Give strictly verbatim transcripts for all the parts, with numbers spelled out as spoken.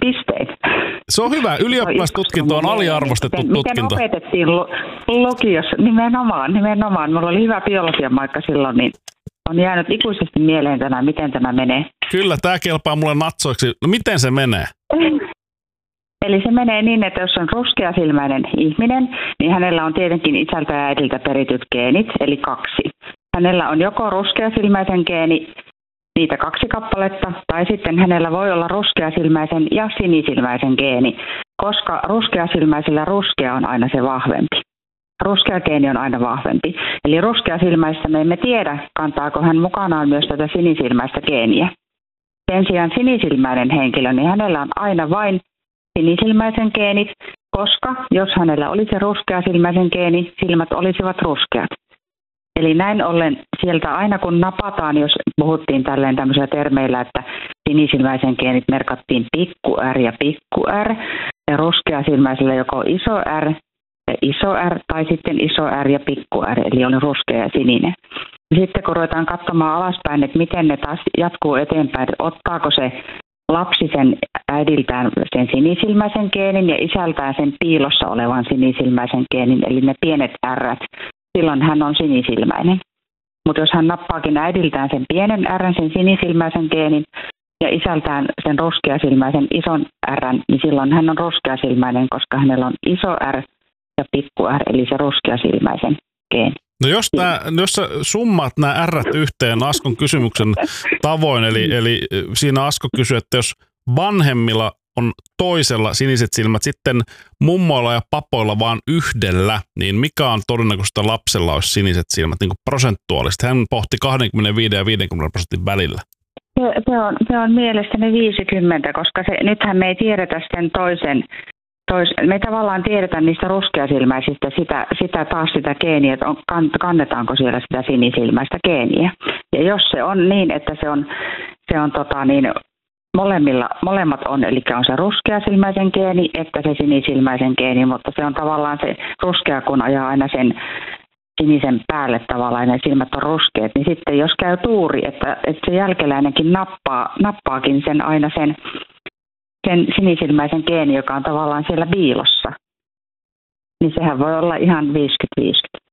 pisteet. Se on hyvä. Ylioppilastutkinto on aliarvostettu miten, tutkinto. Miten opetettiin lukiossa? Nimenomaan, nimenomaan. Mulla oli hyvä biologian maikka silloin, niin on jäänyt ikuisesti mieleen tänään, miten tämä menee. Kyllä, tämä kelpaa mulle natsoiksi. No miten se menee? Eli se menee niin, että jos on ruskeasilmäinen ihminen, niin hänellä on tietenkin isältä ja äidiltä perityt geenit, eli kaksi. Hänellä on joko ruskeasilmäisen geeni, niitä kaksi kappaletta, tai sitten hänellä voi olla ruskeasilmäisen ja sinisilmäisen geeni, koska ruskeasilmäisellä ruskea on aina se vahvempi. Ruskea geeni on aina vahvempi. Eli ruskeasilmäistä me emme tiedä, kantaako hän mukanaan myös tätä sinisilmäistä geeniä. Sen sijaan sinisilmäinen henkilö, niin hänellä on aina vain sinisilmäisen geenit, koska jos hänellä olisi ruskeasilmäisen geeni, silmät olisivat ruskeat. Eli näin ollen sieltä aina kun napataan, jos puhuttiin tälleen tämmöisillä termeillä, että sinisilmäisen geenit merkattiin pikku R ja pikku R, ja ruskeasilmäisellä joko iso R ja iso R, tai sitten iso R ja pikku R, eli oli ruskea ja sininen. Sitten kun ruvetaan katsomaan alaspäin, että miten ne taas jatkuu eteenpäin, että ottaako se lapsi sen äidiltään sen sinisilmäisen geenin ja isältään sen piilossa olevan sinisilmäisen geenin, eli ne pienet R:t, silloin hän on sinisilmäinen. Mutta jos hän nappaakin äidiltään sen pienen R:n, sen sinisilmäisen geenin, ja isältään sen ruskeasilmäisen ison R:n, niin silloin hän on ruskeasilmäinen, koska hänellä on iso R ja pikku R, eli se ruskeasilmäisen geeni. No jos, tää, jos sä summaat nämä R:t yhteen Askon kysymyksen tavoin, eli, eli siinä Asko kysyy, että jos vanhemmilla on toisella siniset silmät, sitten mummoilla ja papoilla vaan yhdellä, niin mikä on todennäköistä lapsella olisi siniset silmät niin kuin prosentuaalisesti? Hän pohti kaksikymmentäviisi ja viisikymmentä prosentin välillä. Se, se, on, se on mielestäni viisikymmentä, koska se, nythän me ei tiedetä sen toisen. Tois, me ei tavallaan tiedetä niistä ruskeasilmäisistä sitä, sitä taas sitä geeniä, että on, kannetaanko siellä sitä sinisilmäistä geeniä. Ja jos se on niin, että se on, se on tota niin, molemmilla, molemmat on, eli on se ruskeasilmäisen geeni, että se sinisilmäisen geeni, mutta se on tavallaan se ruskea, kun ajaa aina sen sinisen päälle tavallaan, ja silmät on ruskeat, niin sitten jos käy tuuri, että, että se jälkeläinenkin nappaa, nappaakin sen aina sen sen sinisilmäisen geeni, joka on tavallaan siellä piilossa, niin sehän voi olla ihan viisikymmentä viisikymmentä.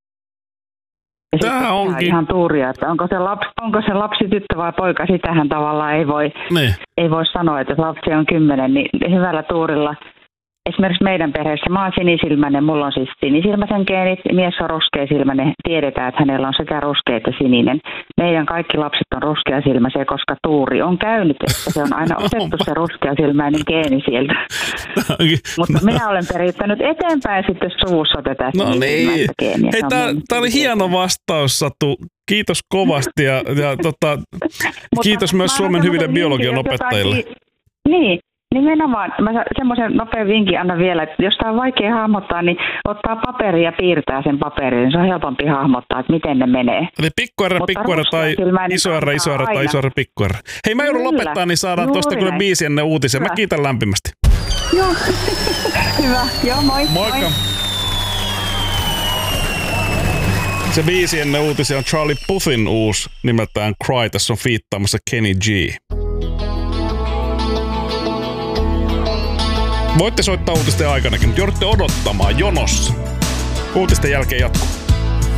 Ja Tämä onkin ihan tuuria, että onko se, lapsi, onko se lapsi tyttö vai poika, sitähän tavallaan ei voi, niin. ei voi sanoa, että lapsi on kymmenen, niin hyvällä tuurilla. Esimerkiksi meidän perheessä mä oon sinisilmäinen, mulla on siis sinisilmäisen geenit, mies on ruskeasilmäinen, tiedetään, että hänellä on sekä ruskea että sininen. Meidän kaikki lapset on ruskeasilmäisiä, koska tuuri on käynyt, että se on aina otettu se ruskeasilmäinen geeni sieltä. Mutta minä olen perittänyt eteenpäin sitten suvussa tätä no sinisilmäistä niin. geeniä. Hei, tämä oli hieno vastaus, Satu. Kiitos kovasti ja, ja tota, kiitos myös Suomen hyville biologian opettajille. Jotain, niin. Nimenomaan. Mä semmoisen nopean vinkin annan vielä, että jos tämä on vaikea hahmottaa, niin ottaa paperia ja piirtää sen paperin, niin se on helpompi hahmottaa, että miten ne menee. Eli pikku R, pikku R tai iso R, iso R tai iso R, pikku R. Hei, mä joudun lopettaa, niin saadaan tuosta kyllä viisi ennen uutisia. Mä kiitän lämpimästi. Joo, hyvä. Joo, moi. Moikka. Moi. Se viisi ennen uutisia on Charlie Puthin uusi nimeltään Cry. Tässä on fiittaamassa Kenny G. Voitte soittaa uutisten aikanakin, mutta joudutte odottamaan jonossa. Uutisten jälkeen jatkuu.